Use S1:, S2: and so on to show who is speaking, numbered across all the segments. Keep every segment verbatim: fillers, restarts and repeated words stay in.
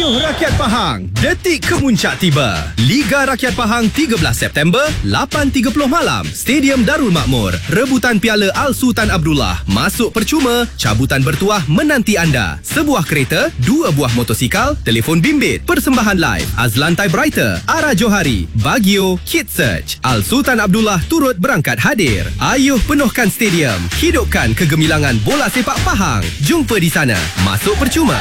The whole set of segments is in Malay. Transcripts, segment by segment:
S1: Ayuh Rakyat Pahang, detik kemuncak tiba. Liga Rakyat Pahang tiga belas September, lapan tiga puluh malam, Stadium Darul Makmur. Rebutan Piala Al Sultan Abdullah. Masuk percuma, cabutan bertuah menanti anda. Sebuah kereta, dua buah motosikal, telefon bimbit, persembahan live, Azlan Typewriter, Ara Johari, Bagio, Kid Search. Al Sultan Abdullah turut berangkat hadir. Ayuh penuhkan stadium, hidupkan kegemilangan bola sepak Pahang. Jumpa di sana. Masuk percuma.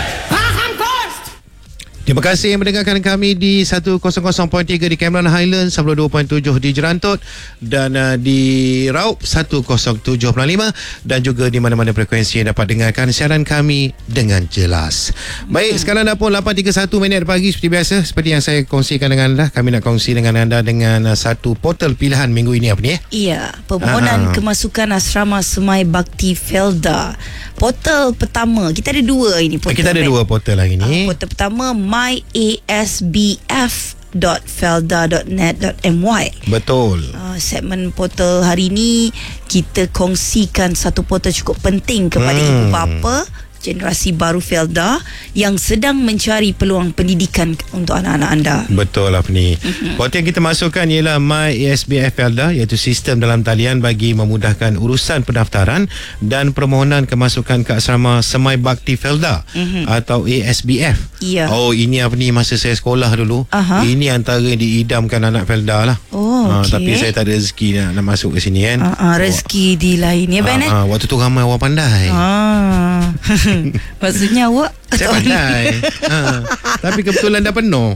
S2: Terima kasih yang mendengarkan kami di seratus perpuluhan tiga di Cameron Highlands, sembilan puluh dua perpuluhan tujuh di Jerantut dan uh, di Raup seratus tujuh perpuluhan lima dan juga di mana-mana frekuensi yang dapat dengarkan siaran kami dengan jelas. Baik, sekarang dah pun lapan tiga puluh satu minit pagi seperti biasa. Seperti yang saya kongsikan dengan anda, kami nak kongsi dengan anda dengan uh, satu portal pilihan minggu ini. Apa ni? Eh?
S3: Iya, permohonan Aha. kemasukan asrama Semai Bakti Felda. Portal pertama, kita ada dua ini portal.
S2: Kita ada dua portal lagi ni.
S3: Uh, portal pertama my a s b f dot felda dot net dot m y.
S2: Betul.
S3: Uh, segmen portal hari ini kita kongsikan satu portal cukup penting kepada hmm. ibu bapa generasi baru Felda yang sedang mencari peluang pendidikan untuk anak-anak anda.
S2: Betul lah ni. Mm-hmm. Portal yang kita masukkan ialah My A S B F Felda, iaitu sistem dalam talian bagi memudahkan urusan pendaftaran dan permohonan kemasukan ke asrama Semai Bakti Felda mm-hmm. atau A S B F.
S3: Ya.
S2: Oh, ini apa ni, masa saya sekolah dulu. Aha. Ini antara yang diidamkan anak Felda lah.
S3: Oh,
S2: ha,
S3: okay.
S2: Tapi saya tak ada rezeki nak, nak masuk ke sini kan.
S3: Uh, uh, rezeki di lain ya, Ben?
S2: Ha, ha, waktu tu ramai orang pandai.
S3: Ah. Maksudnya awak
S2: saya pandai. Ha, tapi kebetulan dah penuh.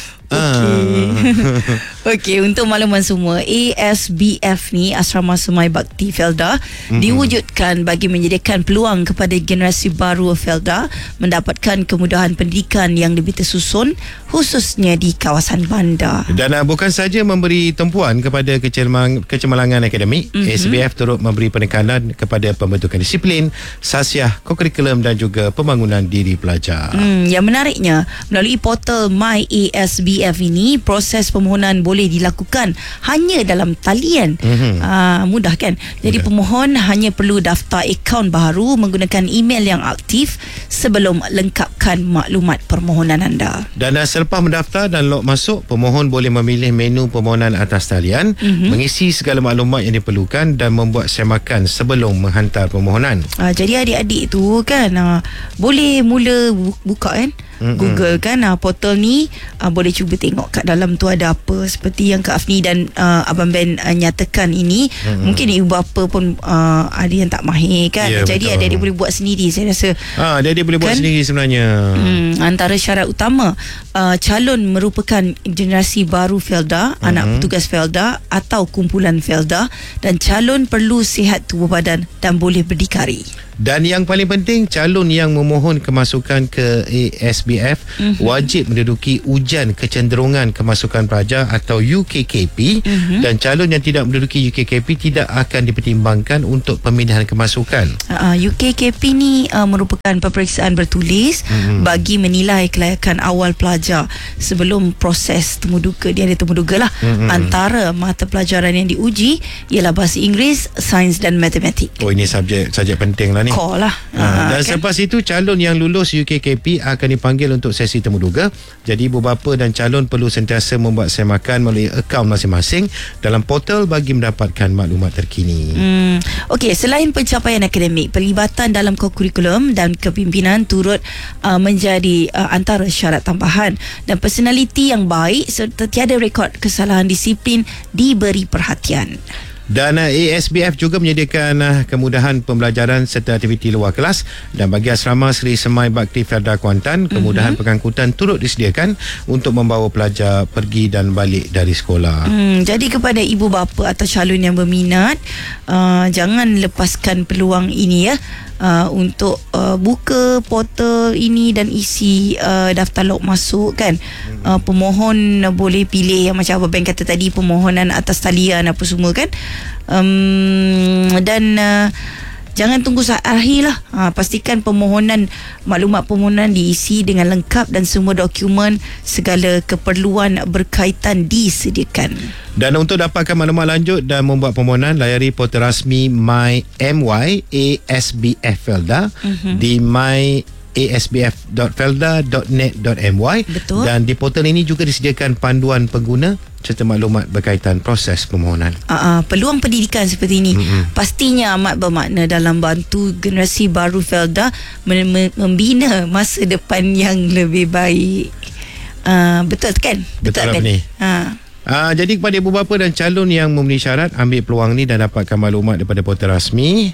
S3: Okey. Okey, untuk makluman semua, A S B F ni, Asrama Semai Bakti Felda, mm-hmm. diwujudkan bagi menyediakan peluang kepada generasi baru Felda mendapatkan kemudahan pendidikan yang lebih tersusun, khususnya di kawasan bandar.
S2: Dan uh, bukan saja memberi tumpuan kepada kecemerlang, kecemerlangan akademik, mm-hmm. A S B F turut memberi penekanan kepada pembentukan disiplin, sasiah, kokurikulum dan juga pembangunan diri pelajar.
S3: Hmm, yang menariknya, melalui portal My A S B F ini, proses permohonan boleh dilakukan hanya dalam talian. Mm-hmm. Uh, mudah kan? Jadi mudah. Pemohon hanya perlu daftar akaun baru menggunakan email yang aktif sebelum lengkapkan maklumat permohonan anda.
S2: Dan uh, selepas mendaftar dan log masuk, pemohon boleh memilih menu permohonan atas talian, mm-hmm. mengisi segala maklumat yang diperlukan dan membuat semakan sebelum menghantar permohonan.
S3: Uh, jadi adik-adik tu kan uh, boleh mula buka kan? Mm-hmm. Google kan uh, portal ni, uh, boleh cuba tengok kat dalam tu ada apa, seperti yang Kak Afni dan uh, Abang Ben uh, nyatakan ini. Mm-hmm. Mungkin ibu bapa pun uh, ada yang tak mahir kan. Yeah, jadi adik-adik boleh buat sendiri, saya rasa.
S2: Ah, adik-adik boleh kan? buat sendiri sebenarnya. Hmm,
S3: antara syarat utama, uh, calon merupakan generasi baru Felda, mm-hmm. anak petugas Felda atau kumpulan Felda, dan calon perlu sihat tubuh badan dan boleh berdikari.
S2: Dan yang paling penting, calon yang memohon kemasukan ke A S B F mm-hmm. wajib menduduki ujian kecenderungan kemasukan pelajar atau U K K P, mm-hmm. dan calon yang tidak menduduki U K K P tidak akan dipertimbangkan untuk pemindahan kemasukan.
S3: Uh, U K K P ni uh, merupakan peperiksaan bertulis mm-hmm. bagi menilai kelayakan awal pelajar sebelum proses temuduga. Dia ada temuduga lah. Mm-hmm. Antara mata pelajaran yang diuji ialah bahasa Inggeris, sains dan matematik.
S2: Oh, ini subjek subjek penting lah ni.
S3: Call lah.
S2: Ha, dan
S3: kan?
S2: selepas itu, calon yang lulus U K K P akan dipanggil untuk sesi temuduga. Jadi ibu bapa dan calon perlu sentiasa membuat semakan melalui akaun masing-masing dalam portal bagi mendapatkan maklumat terkini.
S3: Hmm. Okey, selain pencapaian akademik, pelibatan dalam kokurikulum dan kepimpinan turut uh, menjadi uh, antara syarat tambahan, dan personaliti yang baik serta tiada rekod kesalahan disiplin diberi perhatian.
S2: Dan uh, A S B F juga menyediakan uh, kemudahan pembelajaran serta aktiviti luar kelas, dan bagi asrama Seri Semai Bakti Felda Kuantan, kemudahan mm-hmm. pengangkutan turut disediakan untuk membawa pelajar pergi dan balik dari sekolah.
S3: Hmm, jadi kepada ibu bapa atau calon yang berminat, uh, jangan lepaskan peluang ini ya. Uh, untuk uh, buka portal ini dan isi uh, daftar log masuk kan. Uh, pemohon uh, boleh pilih yang macam Abang Ben kata tadi, permohonan atas talian apa semua kan. Um, dan uh, jangan tunggu saat akhir lah. Ha, pastikan permohonan, maklumat permohonan diisi dengan lengkap dan semua dokumen segala keperluan berkaitan disediakan.
S2: Dan untuk dapatkan maklumat lanjut dan membuat permohonan, layari portal rasmi My M Y A S B F Felda mm-hmm. di My a s b f dot felda dot net dot m y.
S3: Betul.
S2: Dan di portal ini juga disediakan panduan pengguna serta maklumat berkaitan proses permohonan.
S3: Uh, uh, peluang pendidikan seperti ini mm-hmm. pastinya amat bermakna dalam bantu generasi baru Felda mem- membina masa depan yang lebih baik. Uh, betul kan?
S2: Betul,
S3: betul kan?
S2: Ni.
S3: Uh.
S2: Uh, jadi kepada ibu bapa dan calon yang memenuhi syarat, ambil peluang ni dan dapatkan maklumat daripada portal rasmi.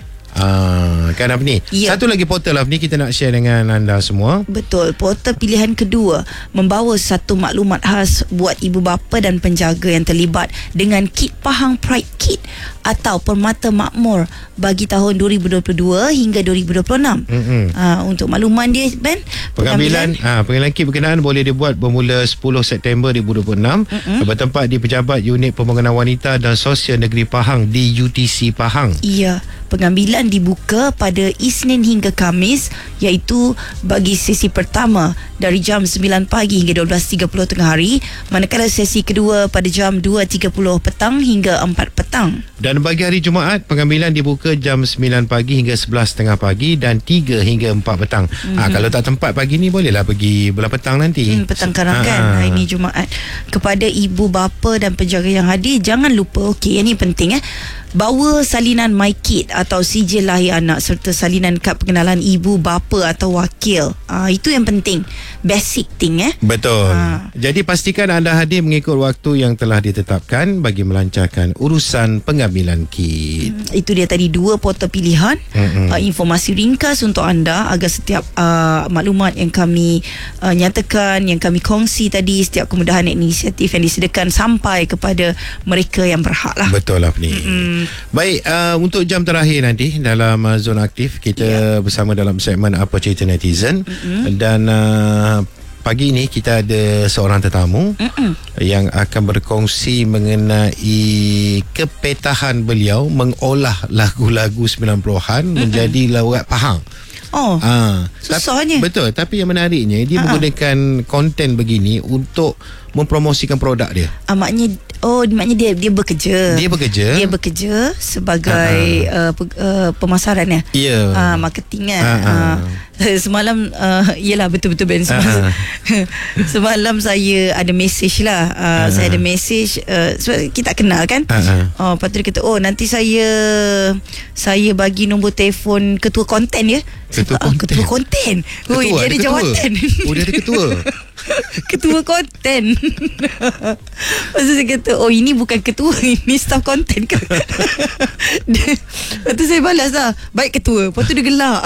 S2: Ah, kan apa ni?
S3: Ya.
S2: Satu lagi portal apa ni kita nak share dengan anda semua.
S3: Betul. Portal pilihan kedua membawa satu maklumat khas buat ibu bapa dan penjaga yang terlibat dengan kit Pahang Pride Kit atau Permata Makmur bagi tahun dua ribu dua puluh dua hingga dua ribu dua puluh enam. Mm-hmm. Uh, untuk makluman dia, Ben,
S2: pengambilan ah pengambilan kit berkenaan boleh dibuat bermula sepuluh September dua ribu dua puluh enam mm-hmm. bertempat di Pejabat Unit Pembangunan Wanita dan Sosial Negeri Pahang di U T C Pahang.
S3: Iya, pengambilan dibuka pada Isnin hingga Khamis, iaitu bagi sesi pertama dari jam sembilan pagi hingga dua belas tiga puluh tengah hari, manakala sesi kedua pada jam dua tiga puluh petang hingga empat petang.
S2: Dan bagi hari Jumaat, pengambilan dibuka jam sembilan pagi hingga sebelas tengah pagi dan tiga hingga empat petang. Mm-hmm. Ha, kalau tak tempat pagi ni, bolehlah pergi belah petang nanti.
S3: Hmm, petang karang kan, hari ni Jumaat. Kepada ibu bapa dan penjaga yang hadir, jangan lupa, okey, yang ni penting eh, bawa salinan MyKit atau sijil lahir anak serta salinan kad pengenalan ibu bapa atau wakil. Ah, itu yang penting, basic thing eh.
S2: Betul.
S3: Ha.
S2: Jadi pastikan anda hadir mengikut waktu yang telah ditetapkan bagi melancarkan urusan pengambilan kit.
S3: Hmm, itu dia tadi dua portal pilihan. Mm-hmm. Uh, informasi ringkas untuk anda agar setiap uh, maklumat yang kami uh, nyatakan, yang kami kongsi tadi, setiap kemudahan inisiatif yang disediakan sampai kepada mereka yang berhak lah.
S2: Betul lah ni. Mm-hmm. Baik, uh, untuk jam terakhir nanti dalam uh, Zona Aktif kita yeah. bersama dalam segmen Apa Cerita Netizen. Mm-hmm. Dan uh, pagi ini kita ada seorang tetamu Mm-mm. yang akan berkongsi mengenai kepetahan beliau mengolah lagu-lagu sembilan puluhan Mm-mm. menjadi lagu Pahang.
S3: Oh, ha, susahnya.
S2: Betul, tapi yang menariknya dia Ha-ha. menggunakan konten begini untuk mempromosikan produk dia.
S3: Ah, maknanya oh maknanya dia dia bekerja.
S2: Dia bekerja.
S3: Dia bekerja sebagai uh, pe, uh, pemasaran ya.
S2: Ya.
S3: Uh, marketing kan. Uh, semalam uh, yalah betul-betul Ben semalam, semalam saya ada message lah. Uh, saya ada message uh, sebab kita tak kenal kan. Oh, lepas tu dia kata, "Oh, nanti saya saya bagi nombor telefon ketua konten ya."
S2: Ketua
S3: ah,
S2: konten.
S3: Ketua konten.
S2: Ketua,
S3: Oi, dia ada, ada jawatan.
S2: Oh, dia ada ketua.
S3: Ketua konten. Lepas tu saya kata, oh ini bukan ketua, ini staff konten ke? Lepas tu saya balas lah, baik ketua. Lepas tu dia gelak.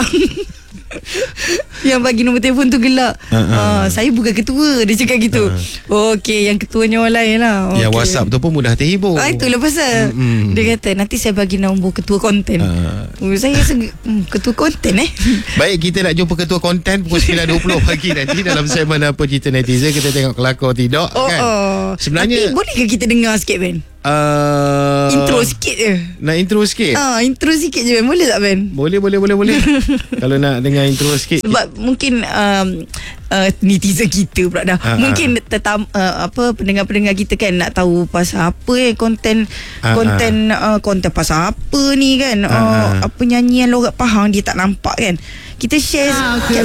S3: Yang bagi nombor telefon tu gelak. uh-uh. uh, Saya bukan ketua, dia cakap gitu. uh. Okey, yang ketuanya orang lain lah. Okay.
S2: Yang WhatsApp tu pun mudah terhibur.
S3: ah, Itulah pasal. mm-hmm. Dia kata nanti saya bagi nombor ketua konten. uh. oh, Saya rasa hmm, ketua konten eh.
S2: Baik, kita nak jumpa ketua konten pukul sembilan dua puluh pagi nanti dalam segmen Apa Cerita Netizen. Kita tengok kelakar tidak
S3: oh,
S2: kan.
S3: oh.
S2: Sebenarnya
S3: tapi bolehkah kita dengar sikit Ben?
S2: Uh,
S3: intro sikit je.
S2: Nak intro sikit?
S3: Ah, intro sikit je Ben. Boleh tak Ben?
S2: Boleh, boleh, boleh, boleh. Kalau nak dengar intro sikit.
S3: Sebab mungkin um, uh, netizen kita pula dah. Ha, mungkin tetam, uh, apa pendengar-pendengar kita kan nak tahu pasal apa eh konten ha, konten uh, konten pasal apa ni kan. Ha, uh, apa nyanyian logat Pahang dia tak nampak kan. Kita share ha, okay.